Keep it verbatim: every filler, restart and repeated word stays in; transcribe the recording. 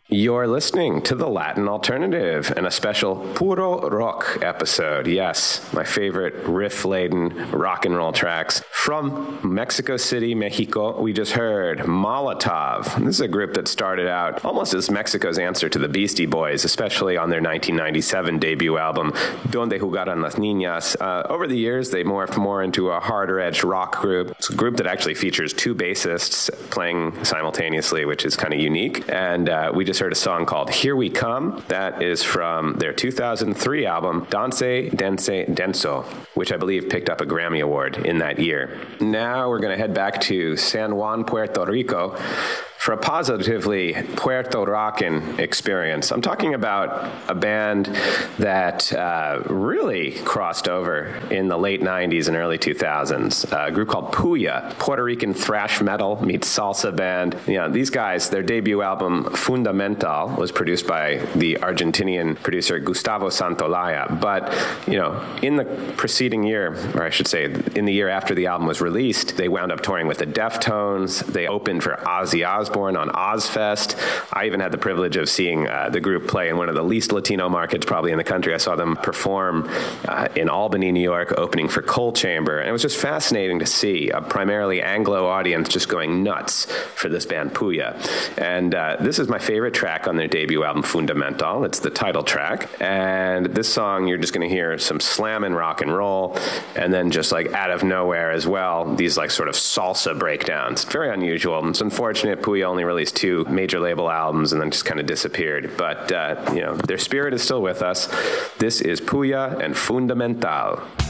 You're listening to the Latin Alternative and a special Puro Rock episode. Yes, my favorite riff-laden rock and roll tracks. From Mexico City, Mexico, we just heard Molotov. This is a group that started out almost as Mexico's answer to the Beastie Boys, especially on their nineteen ninety-seven debut album, Donde Jugaran las Niñas. Uh, over the years, they morphed more into a harder-edged rock group. It's a group that actually features two bassists playing simultaneously, which is kind of unique. And uh, we just heard a song called Here We Come. That is from their two thousand three album, Danse, Dense, Denso, which I believe picked up a Grammy Award in that year. Now we're going to head back to San Juan, Puerto Rico, for a positively Puerto Rican experience. I'm talking about a band that uh, really crossed over in the late nineties and early two thousands. Uh, a group called Puya, Puerto Rican thrash metal meets salsa band. You know, these guys, their debut album, Fundamental, was produced by the Argentinian producer Gustavo Santolaya. But, you know, in the preceding year, or I should say, in the year after the album was released, they wound up touring with the Deftones. They opened for Ozzy Osbourne on Ozfest. I even had the privilege of seeing uh, the group play in one of the least Latino markets probably in the country. I saw them perform uh, in Albany, New York, opening for Coal Chamber. And it was just fascinating to see a primarily Anglo audience just going nuts for this band Puya. And uh, this is my favorite track on their debut album, Fundamental. It's the title track. And this song, you're just going to hear some slammin' rock and roll, and then just like out of nowhere as well, these like sort of salsa breakdowns. Very unusual. It's unfortunate Puya only released two major label albums and then just kind of disappeared. But, uh, you know, their spirit is still with us. This is Puya and Fundamental.